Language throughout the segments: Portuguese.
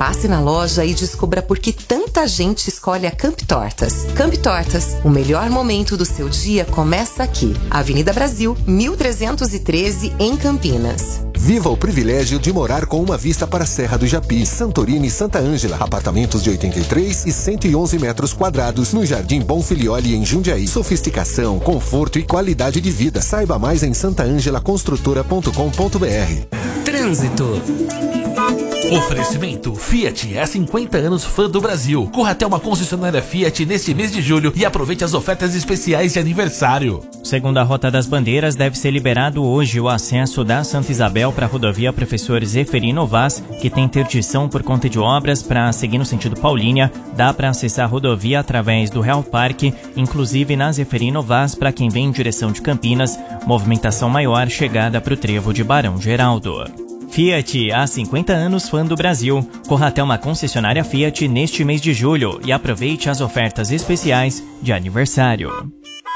Passe na loja e descubra por que tanta gente escolhe a Camp Tortas. Camp Tortas, o melhor momento do seu dia começa aqui. Avenida Brasil, 1313, em Campinas. Viva o privilégio de morar com uma vista para a Serra do Japi, Santorini e Santa Ângela. Apartamentos de 83 e 111 metros quadrados no Jardim Bonfilioli, em Jundiaí. Sofisticação, conforto e qualidade de vida. Saiba mais em santaangelaconstrutora.com.br. Trânsito. Oferecimento Fiat, há 50 anos fã do Brasil. Corra até uma concessionária Fiat neste mês de julho e aproveite as ofertas especiais de aniversário. Segundo a Rota das Bandeiras, deve ser liberado hoje o acesso da Santa Isabel para a rodovia Professor Zeferino Vaz, que tem interdição por conta de obras. Para seguir no sentido Paulínia, dá para acessar a rodovia através do Real Parque, inclusive na Zeferino Vaz, para quem vem em direção de Campinas, movimentação maior, chegada para o trevo de Barão Geraldo. Fiat, há 50 anos fã do Brasil. Corra até uma concessionária Fiat neste mês de julho e aproveite as ofertas especiais de aniversário.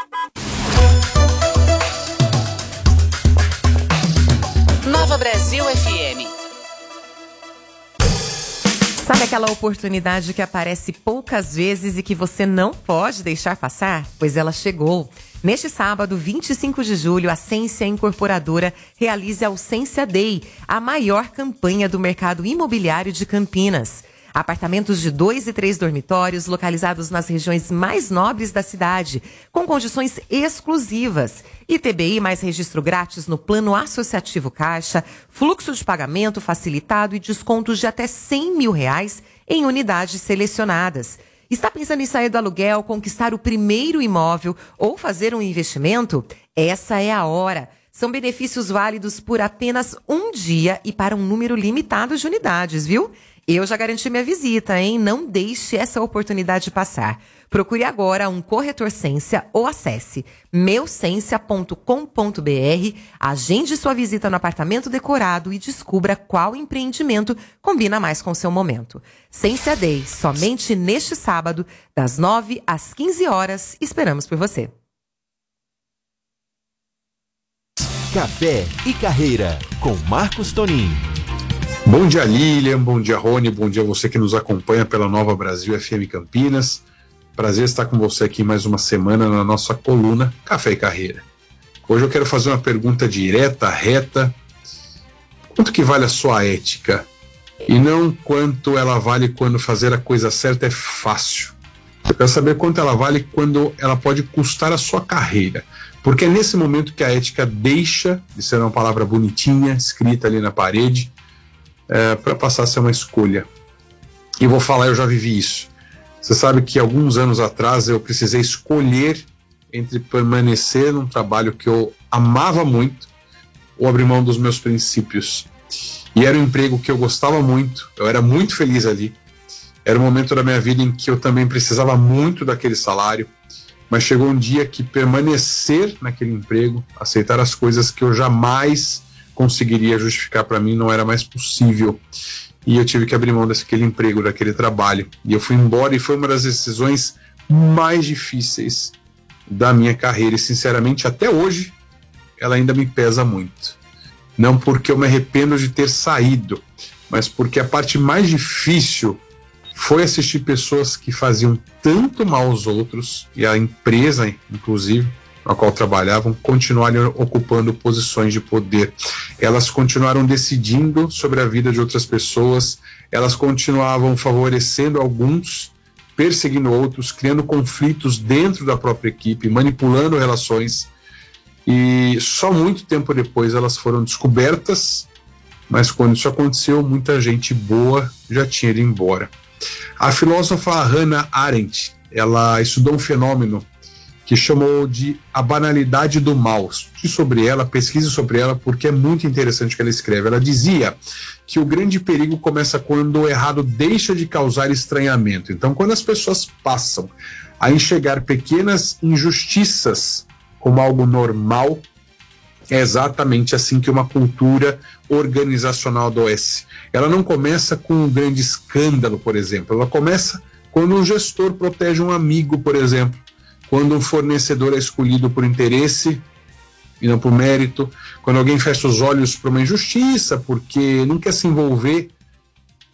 Nova Brasil FM. Sabe aquela oportunidade que aparece poucas vezes e que você não pode deixar passar? Pois ela chegou. Neste sábado, 25 de julho, a Ascensia Incorporadora realiza a Ascensia Day, a maior campanha do mercado imobiliário de Campinas. Apartamentos de 2 e 3 dormitórios localizados nas regiões mais nobres da cidade, com condições exclusivas. ITBI mais registro grátis no Plano Associativo Caixa, fluxo de pagamento facilitado e descontos de até R$100 mil em unidades selecionadas. Está pensando em sair do aluguel, conquistar o primeiro imóvel ou fazer um investimento? Essa é a hora. São benefícios válidos por apenas um dia e para um número limitado de unidades, viu? Eu já garanti minha visita, hein? Não deixe essa oportunidade passar. Procure agora um corretor Sensia ou acesse meusensia.com.br, agende sua visita no apartamento decorado e descubra qual empreendimento combina mais com o seu momento. Sensia Day, somente neste sábado, das 9 às 15 horas. Esperamos por você. Café e Carreira, com Marcos Tonin. Bom dia, Lilian, bom dia, Rony, bom dia a você que nos acompanha pela Nova Brasil FM Campinas. Prazer estar com você aqui mais uma semana na nossa coluna Café e Carreira. Hoje eu quero fazer uma pergunta direta, reta. Quanto que vale a sua ética? E não quanto ela vale quando fazer a coisa certa é fácil. Eu quero saber quanto ela vale quando ela pode custar a sua carreira. Porque é nesse momento que a ética deixa de ser uma palavra bonitinha, escrita ali na parede, para passar a ser uma escolha. E vou falar, eu já vivi isso. Você sabe que alguns anos atrás eu precisei escolher entre permanecer num trabalho que eu amava muito ou abrir mão dos meus princípios. E era um emprego que eu gostava muito, eu era muito feliz ali. Era um momento da minha vida em que eu também precisava muito daquele salário, mas chegou um dia que permanecer naquele emprego, aceitar as coisas que eu jamais conseguiria justificar para mim, não era mais possível. E eu tive que abrir mão daquele emprego, daquele trabalho. E eu fui embora e foi uma das decisões mais difíceis da minha carreira. E sinceramente, até hoje, ela ainda me pesa muito. Não porque eu me arrependo de ter saído, mas porque a parte mais difícil foi assistir pessoas que faziam tanto mal aos outros, e a empresa, inclusive, na qual trabalhavam, continuarem ocupando posições de poder. Elas continuaram decidindo sobre a vida de outras pessoas, elas continuavam favorecendo alguns, perseguindo outros, criando conflitos dentro da própria equipe, manipulando relações, e só muito tempo depois elas foram descobertas, mas quando isso aconteceu, muita gente boa já tinha ido embora. A filósofa Hannah Arendt, ela estudou um fenômeno que chamou de a banalidade do mal. Estude sobre ela, pesquise sobre ela, porque é muito interessante o que ela escreve. Ela dizia que o grande perigo começa quando o errado deixa de causar estranhamento. Então, quando as pessoas passam a enxergar pequenas injustiças como algo normal, é exatamente assim que uma cultura organizacional adoece. Ela não começa com um grande escândalo, por exemplo. Ela começa quando um gestor protege um amigo, por exemplo. Quando um fornecedor é escolhido por interesse e não por mérito. Quando alguém fecha os olhos para uma injustiça porque não quer se envolver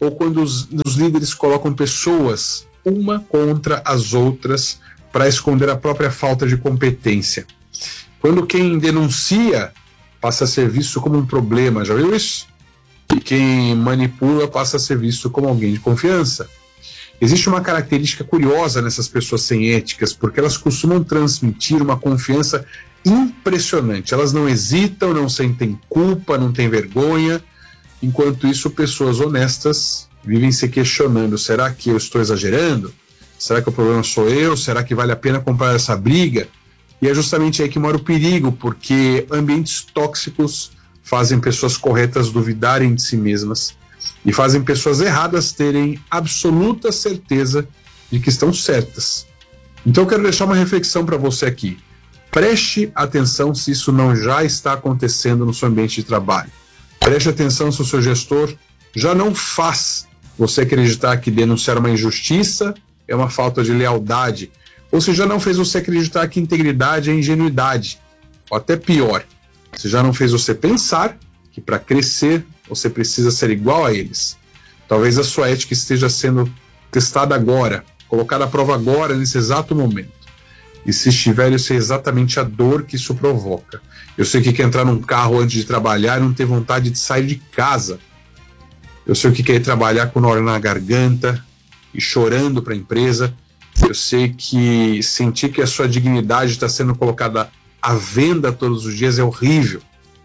ou quando os líderes colocam pessoas uma contra as outras para esconder a própria falta de competência. Quando quem denuncia passa a ser visto como um problema, já viu isso? E quem manipula passa a ser visto como alguém de confiança. Existe uma característica curiosa nessas pessoas sem éticas, porque elas costumam transmitir uma confiança impressionante. Elas não hesitam, não sentem culpa, não têm vergonha. Enquanto isso, pessoas honestas vivem se questionando: será que eu estou exagerando? Será que o problema sou eu? Será que vale a pena comprar essa briga? E é justamente aí que mora o perigo, porque ambientes tóxicos fazem pessoas corretas duvidarem de si mesmas e fazem pessoas erradas terem absoluta certeza de que estão certas. Então eu quero deixar uma reflexão para você aqui. Preste atenção se isso não já está acontecendo no seu ambiente de trabalho. Preste atenção se o seu gestor já não faz você acreditar que denunciar uma injustiça é uma falta de lealdade, ou se já não fez você acreditar que integridade é ingenuidade, ou até pior, se já não fez você pensar que para crescer você precisa ser igual a eles. Talvez a sua ética esteja sendo testada agora, colocada à prova agora, nesse exato momento. E se estiver, eu sei exatamente a dor que isso provoca. Eu sei o que é entrar num carro antes de trabalhar e não ter vontade de sair de casa. Eu sei o que é ir trabalhar com nó na garganta e chorando para a empresa. Eu sei que sentir que a sua dignidade está sendo colocada à venda todos os dias é horrível.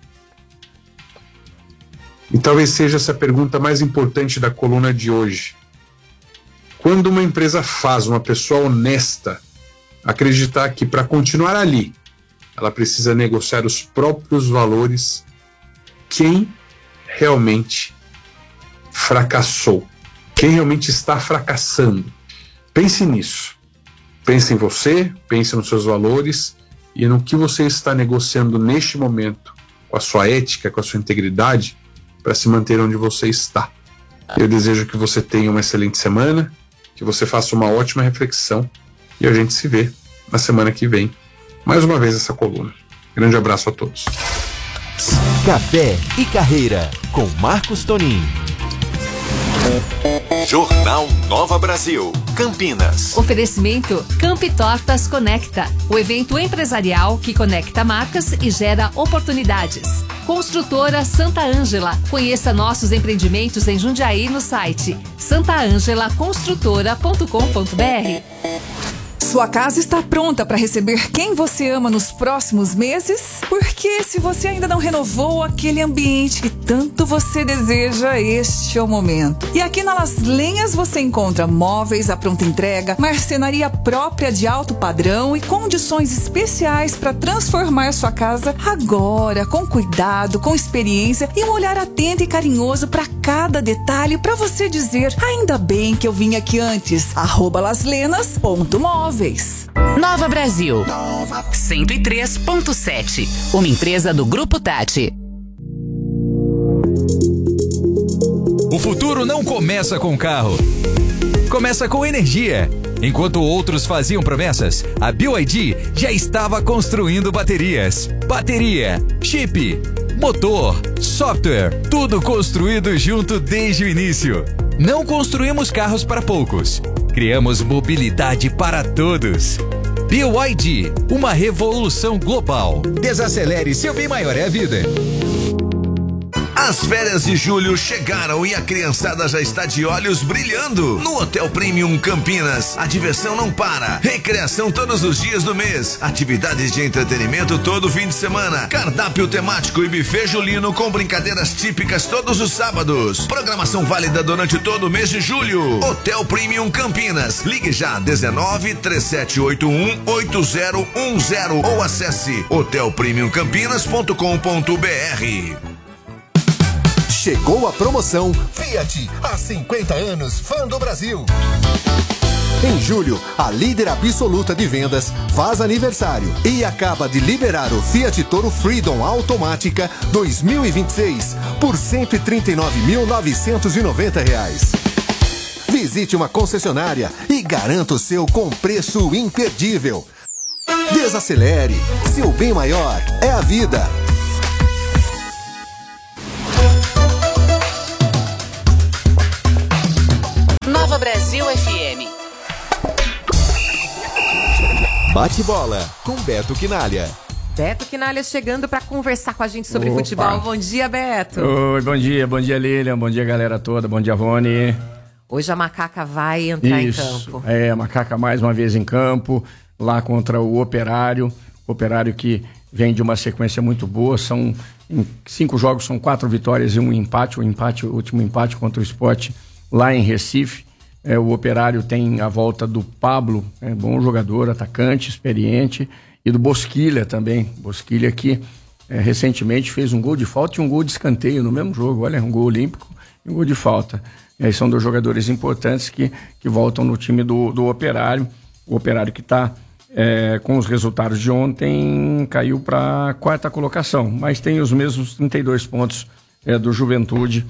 E talvez seja essa a pergunta mais importante da coluna de hoje. Quando uma empresa faz uma pessoa honesta acreditar que para continuar ali, ela precisa negociar os próprios valores, quem realmente fracassou? Quem realmente está fracassando? Pense nisso. Pense em você, pense nos seus valores e no que você está negociando neste momento com a sua ética, com a sua integridade, para se manter onde você está. Eu desejo que você tenha uma excelente semana, que você faça uma ótima reflexão e a gente se vê na semana que vem. Mais uma vez essa coluna. Grande abraço a todos. Café e Carreira, com Marcos Tonin. Jornal Nova Brasil, Campinas. Oferecimento Campi Tortas Conecta, o evento empresarial que conecta marcas e gera oportunidades. Construtora Santa Ângela. Conheça nossos empreendimentos em Jundiaí no site santaangelaconstrutora.com.br. Sua casa está pronta para receber quem você ama nos próximos meses? Porque se você ainda não renovou aquele ambiente que tanto você deseja, este é o momento. E aqui na Las Lenhas você encontra móveis à pronta entrega, marcenaria própria de alto padrão e condições especiais para transformar sua casa agora, com cuidado, com experiência e um olhar atento e carinhoso para cada detalhe, para você dizer: ainda bem que eu vim aqui antes. @laslenas.móveis. Nova Brasil 103.7, uma empresa do Grupo Tati. O futuro não começa com carro, começa com energia. Enquanto outros faziam promessas, a BYD já estava construindo baterias. Bateria, chip, motor, software, tudo construído junto desde o início. Não construímos carros para poucos. Criamos mobilidade para todos. BYD, uma revolução global. Desacelere, seu bem maior é a vida. As férias de julho chegaram e a criançada já está de olhos brilhando. No Hotel Premium Campinas, a diversão não para. Recreação todos os dias do mês. Atividades de entretenimento todo fim de semana. Cardápio temático e buffet julino com brincadeiras típicas todos os sábados. Programação válida durante todo o mês de julho. Hotel Premium Campinas. Ligue já 193781 8010 ou acesse hotelpremiumcampinas.com.br. Chegou a promoção Fiat, há 50 anos, fã do Brasil. Em julho, a líder absoluta de vendas faz aniversário e acaba de liberar o Fiat Toro Freedom Automática 2026 por R$ 139.990. Visite uma concessionária e garanta o seu com preço imperdível. Desacelere, seu bem maior é a vida. Nova Brasil FM. Bate bola com Beto Quinalha. Beto Quinalha chegando para conversar com a gente sobre futebol. Bom dia, Beto. Oi, bom dia, Lilian, bom dia, galera toda, bom dia, Rony. Hoje a Macaca vai entrar em campo. A Macaca mais uma vez em campo, lá contra o Operário que vem de uma sequência muito boa, em 5 jogos são 4 vitórias e um empate, o último empate contra o Sport lá em Recife. O Operário tem a volta do Pablo, bom jogador, atacante, experiente, e do Bosquilha também. Bosquilha que recentemente fez um gol de falta e um gol de escanteio no mesmo jogo. Olha, um gol olímpico e um gol de falta. São 2 jogadores importantes que voltam no time do Operário. O Operário que está com os resultados de ontem caiu para a 4ª colocação, mas tem os mesmos 32 pontos do Juventude.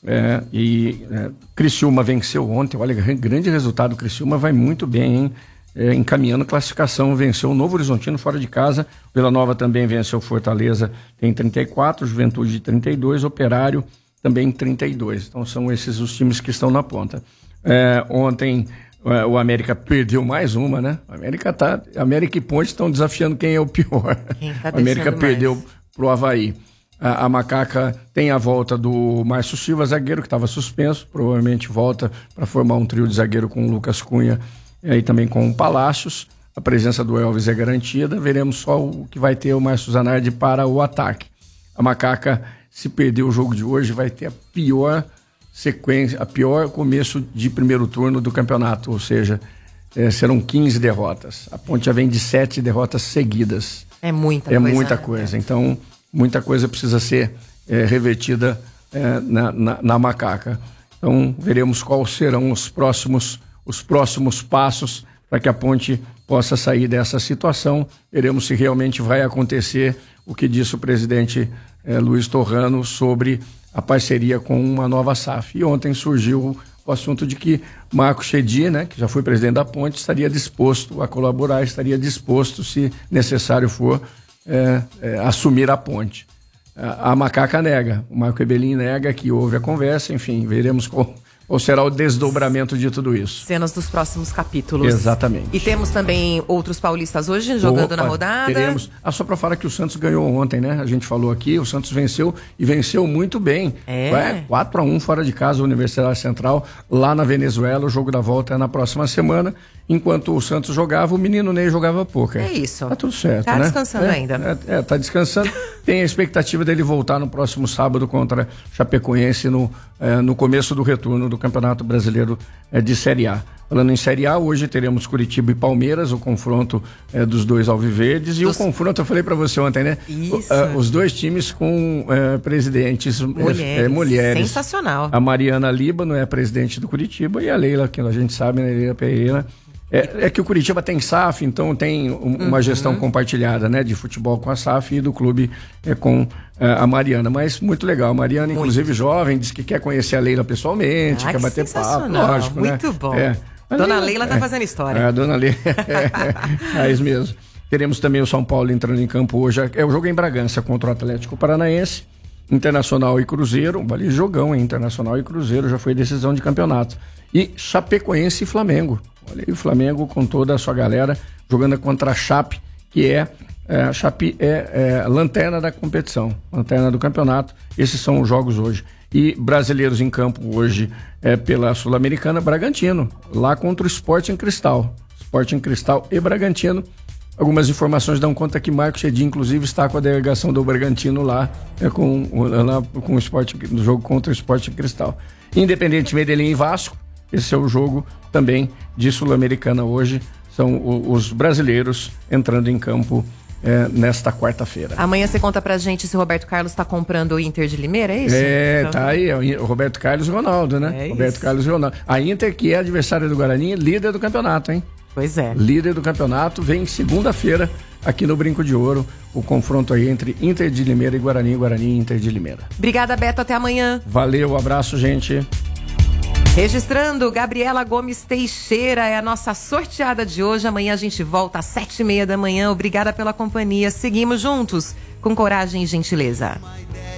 Criciúma venceu ontem. Olha, grande resultado. Criciúma vai muito bem, hein? Encaminhando classificação, venceu o Novo Horizontino fora de casa. Vila Nova também venceu Fortaleza, tem 34, Juventude 32, Operário também 32. Então são esses os times que estão na ponta. Ontem o América perdeu mais uma, né? América e Ponte estão desafiando quem é o pior. O América perdeu pro Avaí. A Macaca tem a volta do Márcio Silva, zagueiro que estava suspenso, provavelmente volta para formar um trio de zagueiro com o Lucas Cunha e também com o Palácios. A presença do Elvis é garantida, veremos só o que vai ter o Márcio Zanardi para o ataque. A Macaca, se perder o jogo de hoje, vai ter a pior sequência, a pior começo de primeiro turno do campeonato, ou seja, serão 15 derrotas. A Ponte já vem de 7 derrotas seguidas. É muita coisa. Então, muita coisa precisa ser revertida na Macaca. Então, veremos quais serão os próximos passos para que a Ponte possa sair dessa situação. Veremos se realmente vai acontecer o que disse o presidente Luiz Torrano sobre a parceria com uma nova SAF. E ontem surgiu o assunto de que Marco Chedi, né, que já foi presidente da Ponte, estaria disposto a colaborar, estaria disposto, se necessário for, assumir a Ponte. A Macaca nega, o Marco Ebelin nega que houve a conversa, enfim, veremos qual será o desdobramento de tudo isso. Cenas dos próximos capítulos. Exatamente. E temos também outros paulistas hoje jogando na rodada. Teremos. Só para falar que o Santos ganhou ontem, né? A gente falou aqui, o Santos venceu e venceu muito bem. 4-1 fora de casa, Universidade Central, lá na Venezuela. O jogo da volta é na próxima semana. Enquanto o Santos jogava, o menino Ney jogava pouco. É isso. Tá tudo certo, né? Tá descansando ainda. Tá descansando. Tem a expectativa dele voltar no próximo sábado contra Chapecoense no começo do retorno do Campeonato Brasileiro de Série A. Falando em Série A, hoje teremos Curitiba e Palmeiras, o confronto dos dois alviverdes. E o confronto, eu falei para você ontem, né? Isso. Os dois times com presidentes mulheres. Sensacional. A Mariana Líbano é a presidente do Curitiba e a Leila, que a gente sabe, né? Leila Pereira. É que o Curitiba tem SAF, então tem uma gestão compartilhada, né? De futebol com a SAF e do clube com a Mariana. Mas muito legal. A Mariana, inclusive jovem, diz que quer conhecer a Leila pessoalmente, quer bater papo. Lógico, muito né? bom. Dona Leila tá fazendo história. A Dona Leila faz mesmo. Teremos também o São Paulo entrando em campo hoje. O jogo em Bragança contra o Atlético Paranaense. Internacional e Cruzeiro. Vale jogão, hein? Internacional e Cruzeiro, já foi decisão de campeonato. E Chapecoense e Flamengo. Olha aí o Flamengo com toda a sua galera jogando contra a Chape, que a Chape é a lanterna da competição, lanterna do campeonato. Esses são os jogos hoje. E brasileiros em campo hoje pela Sul-Americana, Bragantino, lá contra o Sporting Cristal. Sporting Cristal e Bragantino. Algumas informações dão conta que Marco Chedi, inclusive, está com a delegação do Bragantino lá, com o Sporting, no jogo contra o Sporting Cristal. Independente Medellín e Vasco, esse é o jogo também de Sul-Americana hoje. São os brasileiros entrando em campo nesta quarta-feira. Amanhã você conta pra gente se o Roberto Carlos tá comprando o Inter de Limeira, é isso? Tá aí, o Roberto Carlos e Ronaldo, né? Roberto Carlos e Ronaldo. A Inter, que é adversária do Guarani, líder do campeonato, hein? Pois é. Líder do campeonato, vem segunda-feira aqui no Brinco de Ouro, o confronto aí entre Inter de Limeira e Guarani e Inter de Limeira. Obrigada, Beto, até amanhã. Valeu, abraço, gente. Registrando, Gabriela Gomes Teixeira é a nossa sorteada de hoje. Amanhã a gente volta às 7:30 da manhã. Obrigada pela companhia. Seguimos juntos, com coragem e gentileza.